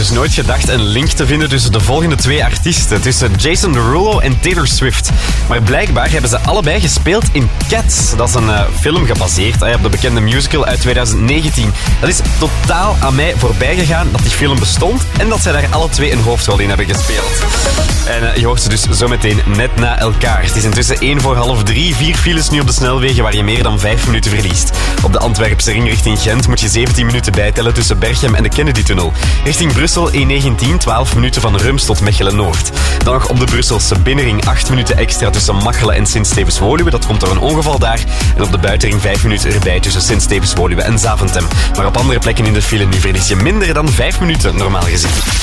dus nooit gedacht een link te vinden tussen de volgende twee artiesten. Tussen Jason Derulo en Taylor Swift. Maar blijkbaar hebben ze allebei gespeeld in Cats. Dat is een film gebaseerd op de bekende musical uit 2019. Dat is totaal aan mij voorbij gegaan dat die film bestond en dat zij daar alle twee een hoofdrol in hebben gespeeld. En je hoort ze dus zometeen net na elkaar. Het is intussen 2:45, 4 files nu op de snelwegen waar je meer dan 5 minuten verliest. Op de Antwerpse ring richting Gent moet je 17 minuten bijtellen tussen Berchem en de Kennedy-tunnel. Richting Brussel E19, 12 minuten van Rums tot Mechelen-Noord. Dan nog op de Brusselse binnenring 8 minuten extra tussen Machelen en Sint-Stevens-Woluwe. Dat komt door een ongeval daar. En op de buitenring 5 minuten erbij tussen Sint-Stevens-Woluwe en Zaventem. Maar op andere plekken in de file nu verlies je minder dan 5 minuten normaal gezien.